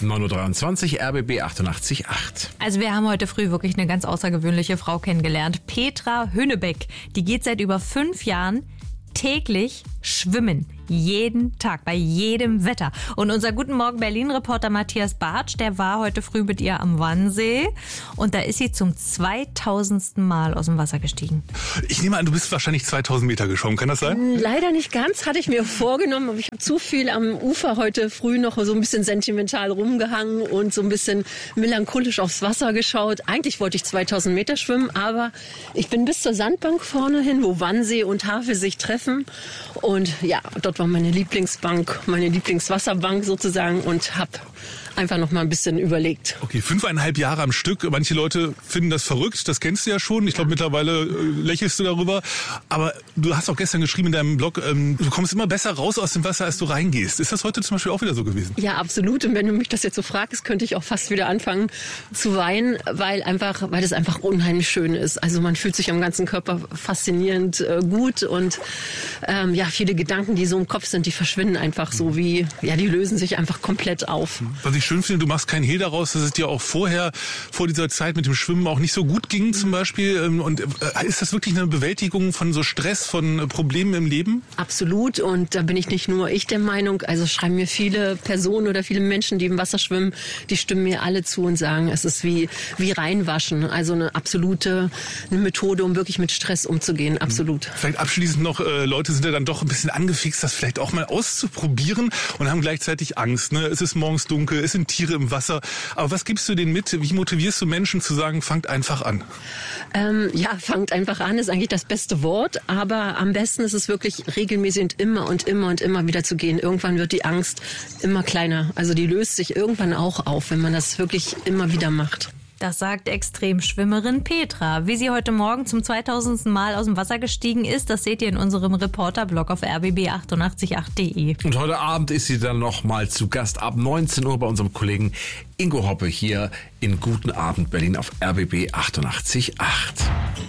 9.23 Uhr, RBB 88.8. Also wir haben heute früh wirklich eine ganz außergewöhnliche Frau kennengelernt. Petra Hünnebeck. Die geht seit über 5 Jahren täglich schwimmen. Jeden Tag, bei jedem Wetter. Und unser Guten Morgen Berlin-Reporter Matthias Bartsch, der war heute früh mit ihr am Wannsee. Und da ist sie zum 2000. Mal aus dem Wasser gestiegen. Ich nehme an, du bist wahrscheinlich 2000 Meter geschwommen. Kann das sein? Leider nicht ganz, hatte ich mir vorgenommen. Aber ich habe zu viel am Ufer heute früh noch so ein bisschen sentimental rumgehangen und so ein bisschen melancholisch aufs Wasser geschaut. Eigentlich wollte ich 2000 Meter schwimmen, aber ich bin bis zur Sandbank vorne hin, wo Wannsee und Havel sich treffen. Und ja, dort war meine Lieblingsbank, meine Lieblingswasserbank sozusagen und habe einfach noch mal ein bisschen überlegt. Okay, 5,5 Jahre am Stück. Manche Leute finden das verrückt, das kennst du ja schon. Ich glaube, mittlerweile lächelst du darüber. Aber du hast auch gestern geschrieben in deinem Blog, du kommst immer besser raus aus dem Wasser, als du reingehst. Ist das heute zum Beispiel auch wieder so gewesen? Ja, absolut. Und wenn du mich das jetzt so fragst, könnte ich auch fast wieder anfangen zu weinen, weil das einfach unheimlich schön ist. Also man fühlt sich am ganzen Körper faszinierend gut und viele Gedanken, die so im Kopf sind, die verschwinden einfach so die lösen sich einfach komplett auf. Was ich schön finde, du machst keinen Hehl daraus, dass es dir auch vor dieser Zeit mit dem Schwimmen auch nicht so gut ging zum Beispiel. Und ist das wirklich eine Bewältigung von so Stress, von Problemen im Leben? Absolut. Und da bin ich nicht nur ich der Meinung. Also schreiben mir viele Personen oder viele Menschen, die im Wasser schwimmen, die stimmen mir alle zu und sagen, es ist wie reinwaschen. Also eine Methode, um wirklich mit Stress umzugehen. Absolut. Vielleicht abschließend noch, Leute sind ja dann doch ein bisschen angefixt, das vielleicht auch mal auszuprobieren und haben gleichzeitig Angst. Ne? Es ist morgens dunkel, es sind Tiere im Wasser. Aber was gibst du denen mit? Wie motivierst du Menschen zu sagen, fangt einfach an? Fangt einfach an ist eigentlich das beste Wort. Aber am besten ist es wirklich regelmäßig und immer wieder zu gehen. Irgendwann wird die Angst immer kleiner. Also die löst sich irgendwann auch auf, wenn man das wirklich immer wieder macht. Das sagt Extremschwimmerin Petra. Wie sie heute Morgen zum 2000. Mal aus dem Wasser gestiegen ist, das seht ihr in unserem Reporterblog auf rbb888.de. Und heute Abend ist sie dann noch mal zu Gast ab 19 Uhr bei unserem Kollegen Ingo Hoppe hier in Guten Abend Berlin auf RBB 88.8.